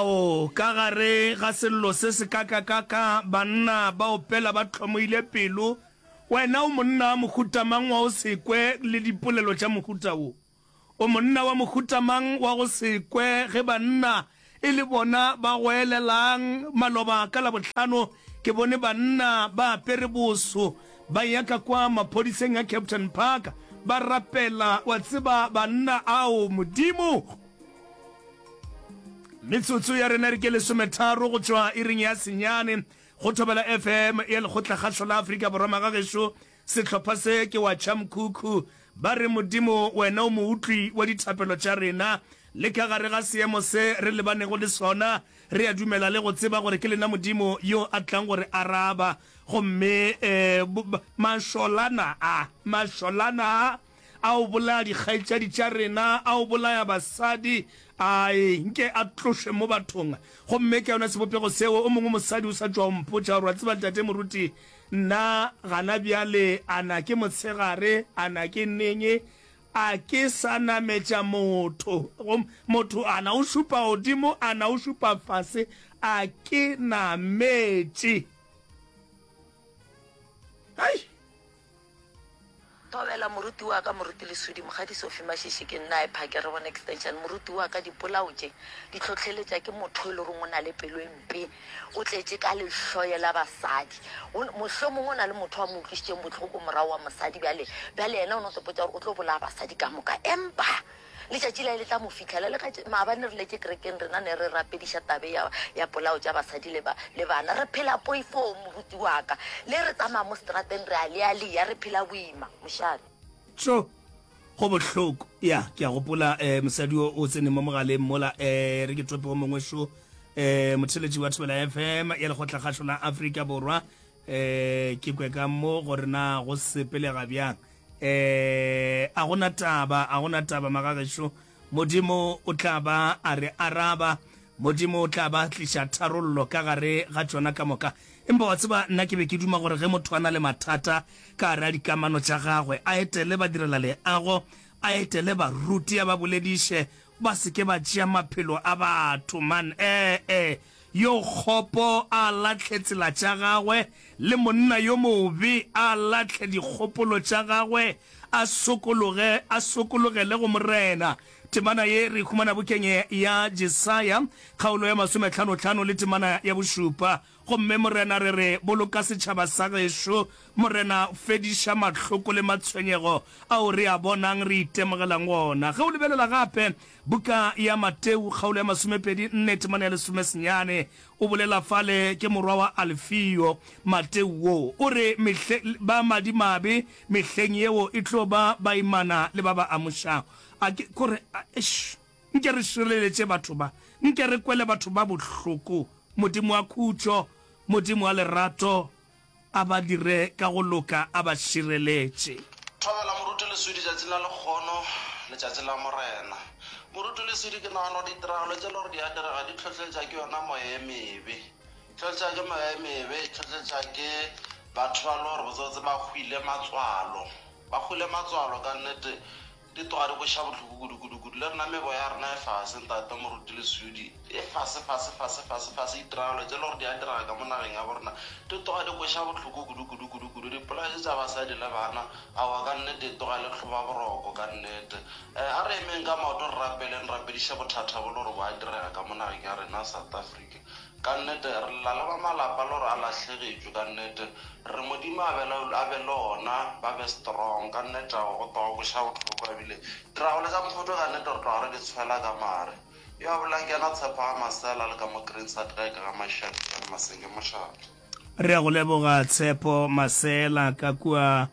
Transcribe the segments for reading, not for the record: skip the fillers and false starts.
ao ka gare ga sello se se kaka banna ba opela ba tlhomoile pelo wena o monna mohutamang wa o sekwe le dipolelo tša mohuta o monna wa mohutamang wa go sekwe ge banna e le bona ba goelelang maloba ka la botlhano ke bone banna ba apere boso ba yaka kwa maphodiseng ya Captain Park ba rapela wa tseba banna ao modimo metsotso ya rena re ke lesometharo go tšwa iring ya senyane go thobela FM ya lekgotlakgašo la Afrika Borwa magagešo sehlopha se ke wa Chamkuku ba re modimo wena o mo utlwi wa dithapelo tša rena le ka gare ga seemo se re lebanego le sona re a dumela le go tseba gore ke lena modimo yo a tlang gore araba gomme masholana a o bolaya dikgaetšadi tša rena a o bolaya basadi nke a tloswe mo bathong gomme ke yona sebopego seo o mongwe mosadi o sa tšwa mpotša gore wa tseba ntate moruti nna gana bjale ana ke motshegare ana ke nenye a ke sa nametša motho ana o šupa godimo ana o šupa fase a ke nametše tobela moruti wa ka moruti lesudi mogadi Sophie Mashishi ke nna e phakere bona extension moruti wa ka dipolaotše di tlhotlheletša ke motho le reng o na le pelo e mpe o tletse ka lehloye la basadi mohlomongwe o na le motho wa mo utlwisitseng botlhoko morago wa mosadi bjale yena o ne o topotsa gore o tlo bolaya basadi ka moka empa letšatši la le tla mo fitlhela le maabane re leke kerekeng rena ne re rapediša tabe ya polao tša basadi le bana re phela poifo moruti wa ka le re tsamaya mo strateng re a lealea re phela boima mošadi so go bohloko ya ke a gopola mosadi o tsene mo mogaleng mola re ke tope go mongwe šo motheletši wa thobela FM ya lekgotlakgašo la Afrika Borwa ke kwe ka mo gore na go sepelega bjang a gona taba magagešo modimo o tla ba a re araba modimo o tla ba tliša tharollo ka gare ga tšona ka moka empa wa tseba nna ke be ke duma gore ge motho a na le mathata ka gare a dikamano tša gagwe a etele ba direla leago a etele baruti a ba bolediše ba seke ba tšea maphelo a batho man yo kgopo a latlhe tsela tša gagwe le monna yo mobe a latlhe dikgopolo tša gagwe a sokologele go morena temana ye re humana bukeng ya Jesaya kgaolo ya 55 le temana ya bošupa gomme morena re boloka setšhaba sa gešo morena fediša mahloko le matshwenyego ao re a bonang re itemogelang gona ge o lebelela gape buka ya Mateu kgaolo ya 24 temana ya 19 o bolela fale ke morwa wa Alfio Mateu wo o re ba madimabe mehleng yeo e tlo ba imana le ba ba amošago kore nke re šireletše batho ba nke re kwele batho ba bohloko modimo wa khutšo modimo wa lerato a ba dire ka go loka a ba šireletše thobela moruti lesudi tšatši la lekgono le tšatši la morena moruti lesudi ke nagana ditiragalo tše le gore di a direga di tlhotlheletša ke yona moya e mebe tlhotlheletša ke moya e mebe tlhotlheletša ke batho ba le gore botsotse ba hwile matswalo ka nnete di toga di koša bohloko kudu le rena mebo ya rena e fase ntate moruti lesudi e fase ditiragalo tše le gore di a diraga ka mo nageng ya borena di toga di koša bohloko kudu dipolase tša basadi le bana awa ka nnete toga le tlhoba boroko ka nnete a re emeng ka maoto re rapediša bothata bo le gore bo a direga ka mo nageng ya rena South Africa ka nnete re lla le ba malapa le gore a latlhegetšwe ka nnete re modimo a be le ona ba be strong ka nnete go toga koša bohloko ebile tiragalo tša mophoto ka nnete re toga re di tshwela ka mare yo a bolang ke ana tshepa ga masela le ka mo green satrike ka mašaki masenge mošato re a go leboga tshepo masela ka kua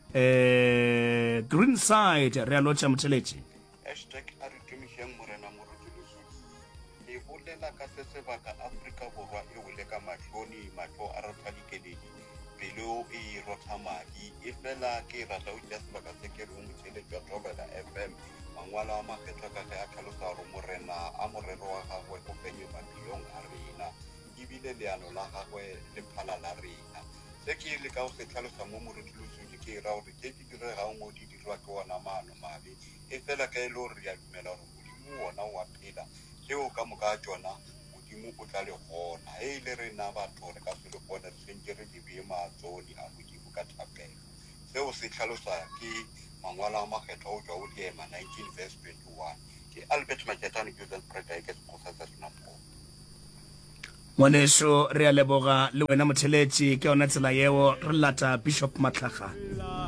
green side re a lotša motheletši a re tumišeng morena moruti lesudi le bolela ka se sebaka Afrika Borwa e go le ka mahloni mahlo a rothadikeledi pelo e rotha madi e fela ke rata o tša sebaka se ke re o motheletši wa thobela FM mangwalo a makgetho ka ge a tlhalosa gore morena a morero wa gagwe o fenye maphelong a rena ebile leano la gagwe le phala la rena se ke le ka go se tlhalosa mo moruti lesudi ke ra gore ke di diregang mo di dirwa ke ona maano mabe e fela ka e le gore re a dumela gore modimo wona wa phela leo ka moka tšona modimo modimo o tla le gona e le re na batho re ka se le gona re sentse re di bee matsoni a modimo ka thapelo seo se tlhalosa ke mangwalo a makgetho o tswa o diema 19 verse 21 ke Albert Maketane Joseph Preda ke sekgosa sa Senampo ngwaneso re a leboga le wena motheletši ke yona tsela yeo re lata Bishop Matlhaga